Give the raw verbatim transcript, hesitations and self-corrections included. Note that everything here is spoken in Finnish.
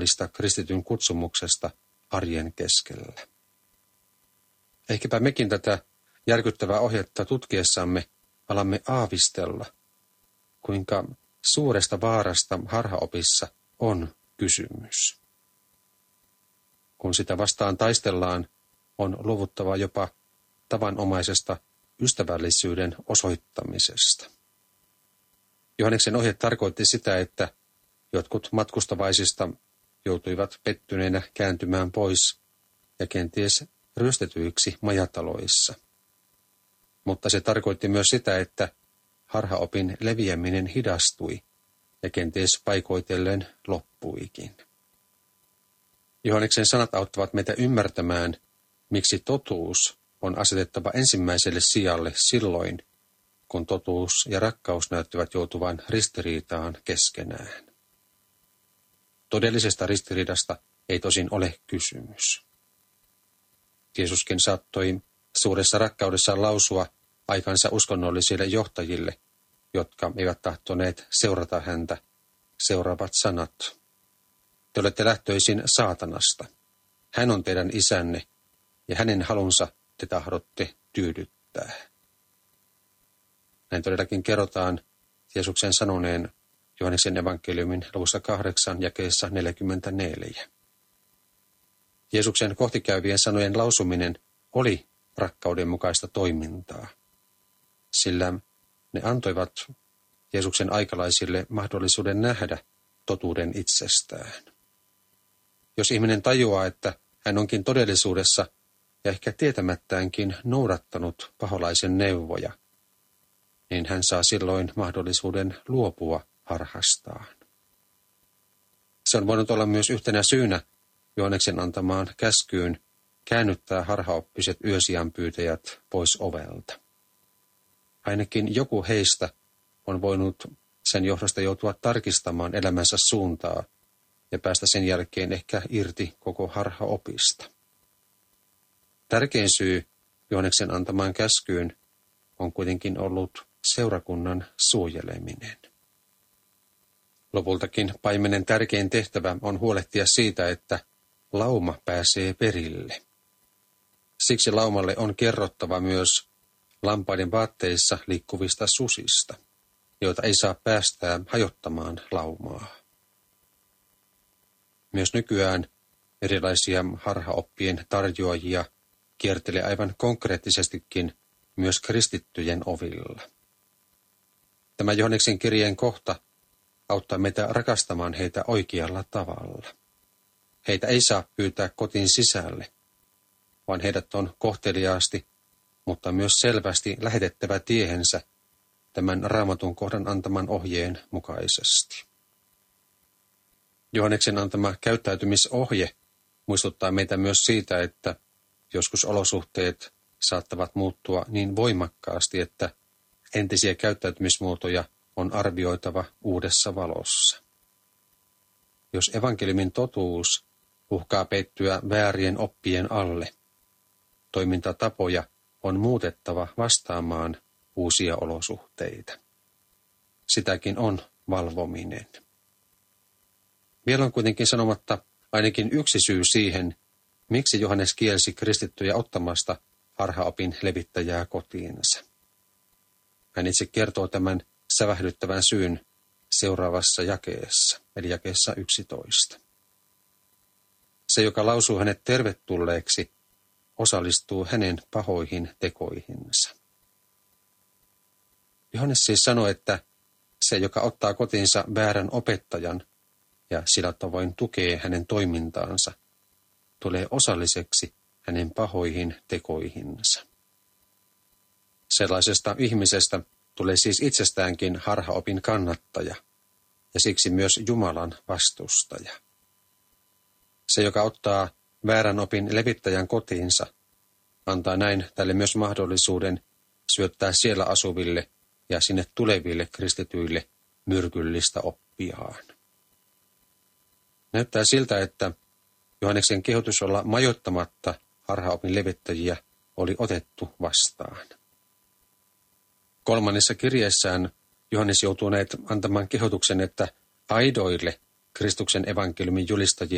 todellista kristityn kutsumuksesta arjen keskellä. Ehkäpä mekin tätä järkyttävää ohjetta tutkiessamme alamme aavistella, kuinka suuresta vaarasta harhaopissa on kysymys. Kun sitä vastaan taistellaan, on luovuttava jopa tavanomaisesta ystävällisyyden osoittamisesta. Johanneksen ohje tarkoitti sitä, että jotkut matkustavaisista joutuivat pettyneenä kääntymään pois ja kenties ryöstetyiksi majataloissa. Mutta se tarkoitti myös sitä, että harhaopin leviäminen hidastui ja kenties paikoitellen loppuikin. Johanneksen sanat auttavat meitä ymmärtämään, miksi totuus on asetettava ensimmäiselle sijalle silloin, kun totuus ja rakkaus näyttävät joutuvan ristiriitaan keskenään. Todellisesta ristiriidasta ei tosin ole kysymys. Jeesuskin saattoi suuressa rakkaudessaan lausua aikansa uskonnollisille johtajille, jotka eivät tahtoneet seurata häntä, seuraavat sanat. Te olette lähtöisin saatanasta. Hän on teidän isänne, ja hänen halunsa te tahdotte tyydyttää. Näin todellakin kerrotaan Jeesuksen sanoneen Johanneksen evankeliumin luvussa kahdeksan jakeessa neljäkymmentäneljä. Jeesuksen kohtikäyvien sanojen lausuminen oli rakkauden mukaista toimintaa, sillä ne antoivat Jeesuksen aikalaisille mahdollisuuden nähdä totuuden itsestään. Jos ihminen tajuaa, että hän onkin todellisuudessa ja ehkä tietämättäänkin noudattanut paholaisen neuvoja, niin hän saa silloin mahdollisuuden luopua harhastaan. Se on voinut olla myös yhtenä syynä Johanneksen antamaan käskyyn käännyttää harhaoppiset yösijanpyytäjät pois ovelta. Ainakin joku heistä on voinut sen johdosta joutua tarkistamaan elämänsä suuntaa ja päästä sen jälkeen ehkä irti koko harhaopista. Tärkein syy Johanneksen antamaan käskyyn on kuitenkin ollut seurakunnan suojeleminen. Lopultakin paimenen tärkein tehtävä on huolehtia siitä, että lauma pääsee perille. Siksi laumalle on kerrottava myös lampaiden vaatteissa liikkuvista susista, joita ei saa päästää hajottamaan laumaa. Myös nykyään erilaisia harhaoppien tarjoajia kiertelee aivan konkreettisestikin myös kristittyjen ovilla. Tämä Johanneksen kirjeen kohta auttaa meitä rakastamaan heitä oikealla tavalla. Heitä ei saa pyytää kotiin sisälle, vaan heidät on kohteliaasti, mutta myös selvästi lähetettävä tiehensä tämän Raamatun kohdan antaman ohjeen mukaisesti. Johanneksen antama käyttäytymisohje muistuttaa meitä myös siitä, että joskus olosuhteet saattavat muuttua niin voimakkaasti, että entisiä käyttäytymismuotoja on arvioitava uudessa valossa. Jos evankeliumin totuus uhkaa peittyä väärien oppien alle, toimintatapoja on muutettava vastaamaan uusia olosuhteita. Sitäkin on valvominen. Vielä on kuitenkin sanomatta ainakin yksi syy siihen, miksi Johannes kielsi kristittyjä ottamasta harhaopin levittäjää kotiinsa. Hän itse kertoo tämän sävähdyttävän syyn seuraavassa jakeessa, eli jakeessa yksitoista. Se, joka lausuu hänet tervetulleeksi, osallistuu hänen pahoihin tekoihinsa. Johannes siis sanoi, että se, joka ottaa kotiinsa väärän opettajan ja sillä tavoin tukee hänen toimintaansa, tulee osalliseksi hänen pahoihin tekoihinsa. Sellaisesta ihmisestä tulee siis itsestäänkin harhaopin kannattaja ja siksi myös Jumalan vastustaja. Se, joka ottaa väärän opin levittäjän kotiinsa, antaa näin tälle myös mahdollisuuden syöttää siellä asuville ja sinne tuleville kristityille myrkyllistä oppiaan. Näyttää siltä, että Johanneksen kehotus olla majoittamatta harhaopin levittäjiä oli otettu vastaan. Kolmannessa kirjeessään Johannes joutuu näet antamaan kehotuksen, että aidoille Kristuksen evankeliumin julistajille